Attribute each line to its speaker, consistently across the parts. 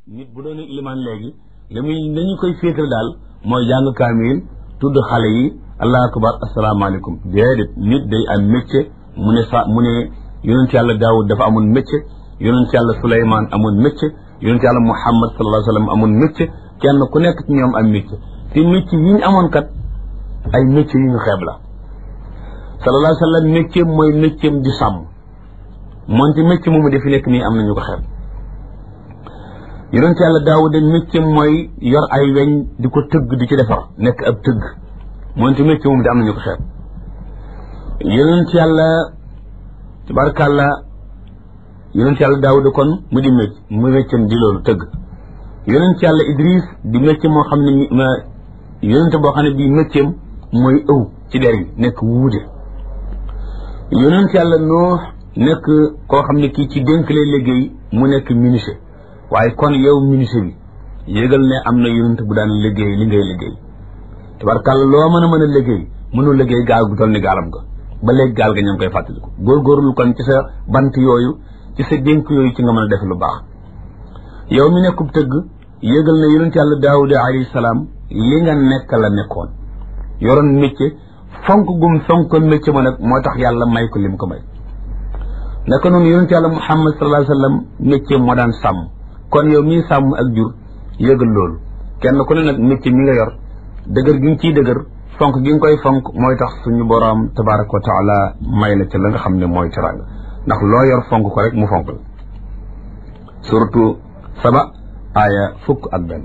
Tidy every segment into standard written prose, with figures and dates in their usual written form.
Speaker 1: nit bu doon ilimaan léegi nañu koy féetal daal mooy jàng kaamil tudd xale yi allahu akbar asalaamaaleykum déedéet nit day am métier mu ne yonent yàlla daawud dafa amoon métier yonent yàlla suleymaan amoon métier yonent yàlla muhammad sallallahu alayhi wa sallam amoon métier kenn ku nekk ci ñoom am métier te métier yi ñu amoon kat ay métier yu ñu xeeb la sallallahu alayhi wa sallam métier mooy métier di sàmm moonte métier moomu defi nekk nii am nañu ko xeeb yonent yàlla daawuda métier mooy yor ay weñ di ko tëgg di ci defar nekk ab tëgg moonte métier moomu di am nañu ko xeeb yonent yàlla tabarkàlla yonent yàlla daawuda kon mu di métier di loolu tëgg yonent yàlla idris di métier moo xam ne yonent boo xam ne bii métier mooy ëw ci der yi nekk wuude yonent yàlla noox nekk koo xam ne kii ci dénk lay liggéey mu nekk menuisier waaye kon yow menuisier bi yégal ne am na yonent bu daan liggéey li ngay liggéey tabarkàlla loo mën a liggéey mënul liggéey gaal gu toll ni gaalam ga ba léegi gaal ga ña ngi koy fàttaliku góorgóorlu kon ci sa bant yooyu ci sa dénk yooyu ci nga mën a def lu baax yow mi nekkub tëgg yégal ne yonent yàlla daawuda alayhi salaam li nga nekk la nekkoon yoroon métier fonk gum fonkoon métier ma nag moo tax yàlla may ko lim ko may naka noonu yonent yàlla muhammad sallallahu alayhi wa sallam métier moo daan sàmm kon yow mii sàmm ak jur yëgal loolu kenn ku ne nag métier mi nga yor dëgër gi nga ciy dëgër fonk gi nga koy fonk mooy tax suñu boroom tabaraka wa taala may la ca la nga xam ne mooy teraanga ndax loo yor fonk ko rek mu fonk la surtout saba aaya 11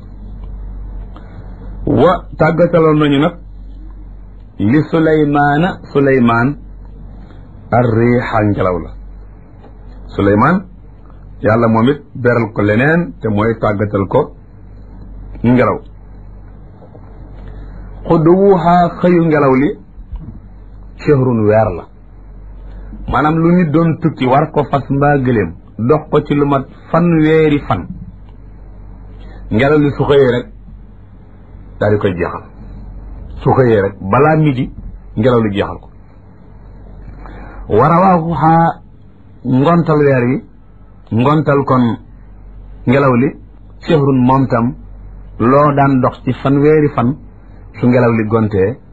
Speaker 1: wa tàggataloon nañu nag li suleymaan ar riixa ngelaw la suleymaan yàlla moom it beral ko leneen te mooy tàggatal ko ngelaw xuduwuhaa xëyu ngelaw li shahrun weer la maanaam lu ñu doon tukki war ko fas mbaa gëléem dox ko ci lu mat fanweeri fan ngelaw li su xëyee rek daal di koy jeexal su xëyee rek balaa midi ngelaw li jeexal ko warawaaxuhaa ngontal weer yi ngontal kon ngelaw li shahrun moom tam loo daan dox ci fanweeri fan su ngelaw li gontee